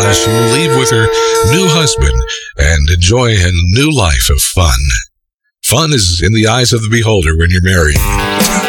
as she will leave with her new husband and enjoy a new life of fun. Fun is in the eyes of the beholder when you're married.